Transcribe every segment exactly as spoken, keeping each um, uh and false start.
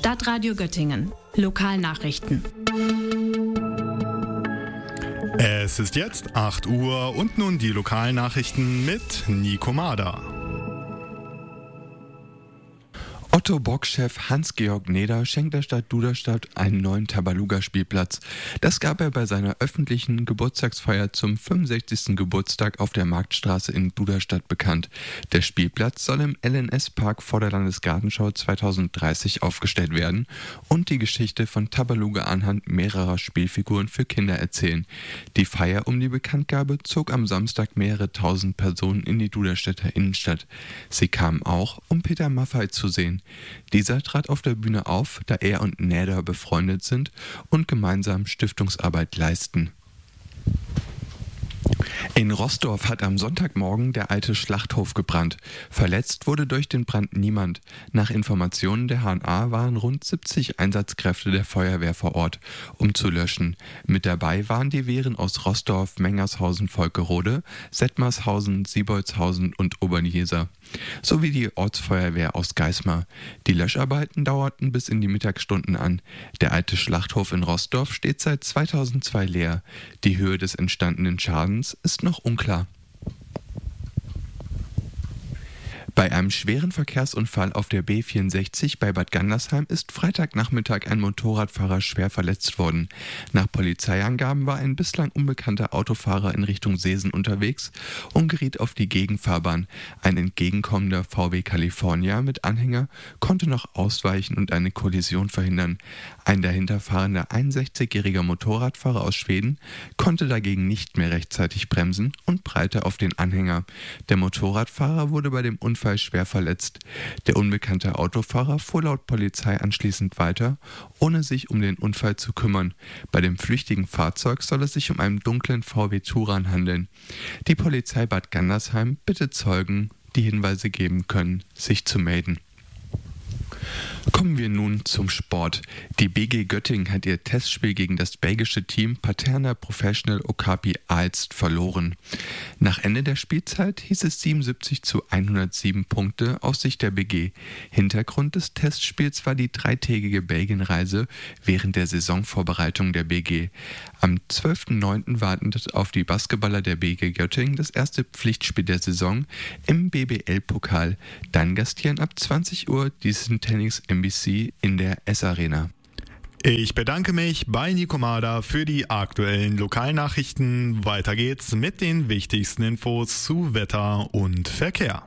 Stadtradio Göttingen. Lokalnachrichten. Es ist jetzt acht Uhr und nun die Lokalnachrichten mit Nico Mader. Otto-Bock-Chef Hans-Georg Neder schenkt der Stadt Duderstadt einen neuen Tabaluga-Spielplatz. Das gab er bei seiner öffentlichen Geburtstagsfeier zum fünfundsechzigsten Geburtstag auf der Marktstraße in Duderstadt bekannt. Der Spielplatz soll im L N S-Park vor der Landesgartenschau zweitausenddreißig aufgestellt werden und die Geschichte von Tabaluga anhand mehrerer Spielfiguren für Kinder erzählen. Die Feier um die Bekanntgabe zog am Samstag mehrere tausend Personen in die Duderstädter Innenstadt. Sie kamen auch, um Peter Maffay zu sehen. Dieser trat auf der Bühne auf, da er und Näder befreundet sind und gemeinsam Stiftungsarbeit leisten. In Roßdorf hat am Sonntagmorgen der alte Schlachthof gebrannt. Verletzt wurde durch den Brand niemand. Nach Informationen der H N A waren rund siebzig Einsatzkräfte der Feuerwehr vor Ort, um zu löschen. Mit dabei waren die Wehren aus Roßdorf, Mengershausen, Volkerode, Settmarshausen, Sieboldshausen und Oberjeser, sowie die Ortsfeuerwehr aus Geismar. Die Löscharbeiten dauerten bis in die Mittagsstunden an. Der alte Schlachthof in Roßdorf steht seit zweitausendzwei leer. Die Höhe des entstandenen Schadens ist noch unklar. Bei einem schweren Verkehrsunfall auf der B vierundsechzig bei Bad Gandersheim ist Freitagnachmittag ein Motorradfahrer schwer verletzt worden. Nach Polizeiangaben war ein bislang unbekannter Autofahrer in Richtung Seesen unterwegs und geriet auf die Gegenfahrbahn. Ein entgegenkommender V W California mit Anhänger konnte noch ausweichen und eine Kollision verhindern. Ein dahinterfahrender einundsechzigjähriger Motorradfahrer aus Schweden konnte dagegen nicht mehr rechtzeitig bremsen und prallte auf den Anhänger. Der Motorradfahrer wurde bei dem Unfall schwer verletzt. Der unbekannte Autofahrer fuhr laut Polizei anschließend weiter, ohne sich um den Unfall zu kümmern. Bei dem flüchtigen Fahrzeug soll es sich um einen dunklen V W Touran handeln. Die Polizei Bad Gandersheim bittet Zeugen, die Hinweise geben können, sich zu melden. Kommen wir nun zum Sport. Die B G Göttingen hat ihr Testspiel gegen das belgische Team Paterna Professional Okapi Aalst verloren. Nach Ende der Spielzeit hieß es siebenundsiebzig zu hundertsieben Punkte aus Sicht der B G. Hintergrund des Testspiels war die dreitägige Belgienreise während der Saisonvorbereitung der B G. Am zwölften neunten wartet auf die Basketballer der B G Göttingen das erste Pflichtspiel der Saison im B B L-Pokal. Dann gastieren ab zwanzig Uhr die Syntenix M B C in der S-Arena. Ich bedanke mich bei Nico Mader für die aktuellen Lokalnachrichten. Weiter geht's mit den wichtigsten Infos zu Wetter und Verkehr.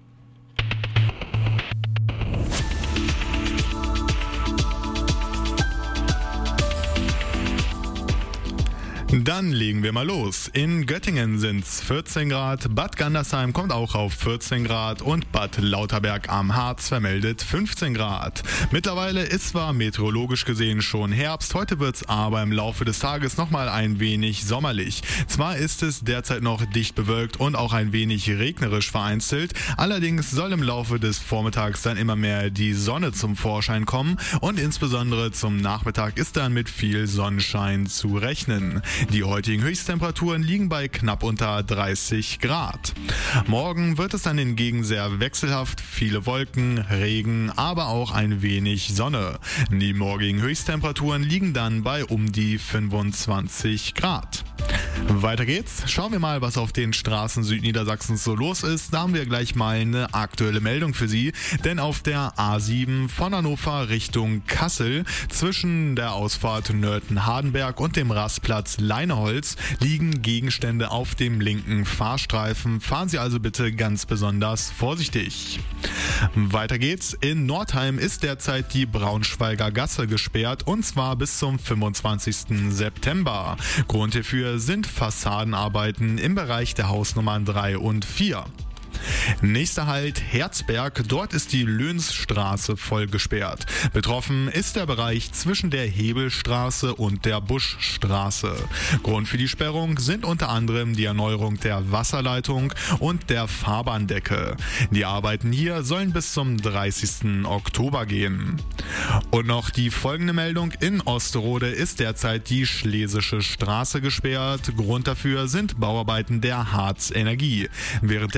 Dann legen wir mal los. In Göttingen sind's vierzehn Grad, Bad Gandersheim kommt auch auf vierzehn Grad und Bad Lauterberg am Harz vermeldet fünfzehn Grad. Mittlerweile ist zwar meteorologisch gesehen schon Herbst, heute wird's aber im Laufe des Tages nochmal ein wenig sommerlich. Zwar ist es derzeit noch dicht bewölkt und auch ein wenig regnerisch vereinzelt, allerdings soll im Laufe des Vormittags dann immer mehr die Sonne zum Vorschein kommen und insbesondere zum Nachmittag ist dann mit viel Sonnenschein zu rechnen. Die heutigen Höchsttemperaturen liegen bei knapp unter dreißig Grad. Morgen wird es dann hingegen sehr wechselhaft, viele Wolken, Regen, aber auch ein wenig Sonne. Die morgigen Höchsttemperaturen liegen dann bei um die fünfundzwanzig Grad. Weiter geht's. Schauen wir mal, was auf den Straßen Südniedersachsens so los ist. Da haben wir gleich mal eine aktuelle Meldung für Sie. Denn auf der A sieben von Hannover Richtung Kassel zwischen der Ausfahrt Nörten-Hardenberg und dem Rastplatz Leineholz liegen Gegenstände auf dem linken Fahrstreifen. Fahren Sie also bitte ganz besonders vorsichtig. Weiter geht's. In Nordheim ist derzeit die Braunschweiger Gasse gesperrt und zwar bis zum fünfundzwanzigsten September. Grund hierfür sind Fassadenarbeiten im Bereich der Hausnummern drei und vier. Nächster Halt Herzberg, dort ist die Löhnsstraße voll gesperrt. Betroffen ist der Bereich zwischen der Hebelstraße und der Buschstraße. Grund für die Sperrung sind unter anderem die Erneuerung der Wasserleitung und der Fahrbahndecke. Die Arbeiten hier sollen bis zum dreißigsten Oktober gehen. Und noch die folgende Meldung: In Osterode ist derzeit die Schlesische Straße gesperrt. Grund dafür sind Bauarbeiten der Harz Energie. Währenddessen wird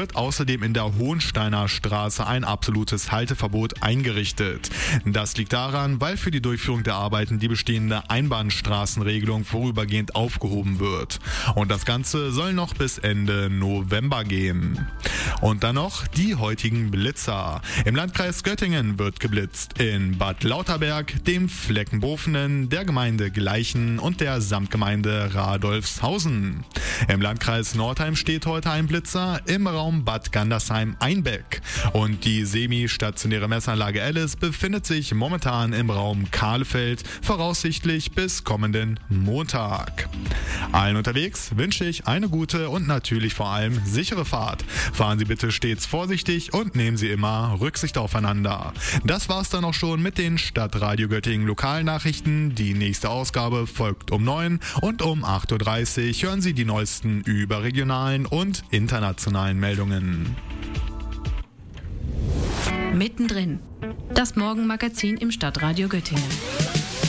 wird außerdem in der Hohensteiner Straße ein absolutes Halteverbot eingerichtet. Das liegt daran, weil für die Durchführung der Arbeiten die bestehende Einbahnstraßenregelung vorübergehend aufgehoben wird. Und das Ganze soll noch bis Ende November gehen. Und dann noch die heutigen Blitzer. Im Landkreis Göttingen wird geblitzt. In Bad Lauterberg, dem Fleckenbofenen, der Gemeinde Gleichen und der Samtgemeinde Radolfshausen. Im Landkreis Nordheim steht heute ein Blitzer im Raum Bad Gandersheim-Einbeck. Und die semi-stationäre Messanlage Alice befindet sich momentan im Raum Kahlefeld, voraussichtlich bis kommenden Montag. Allen unterwegs wünsche ich eine gute und natürlich vor allem sichere Fahrt. Fahren Sie bitte stets vorsichtig und nehmen Sie immer Rücksicht aufeinander. Das war's dann auch schon mit den Stadtradio Göttingen Lokalnachrichten. Die nächste Ausgabe folgt um neun und um acht Uhr dreißig hören Sie die neuesten überregionalen und internationalen Meldungen. Mittendrin. Das Morgenmagazin im Stadtradio Göttingen.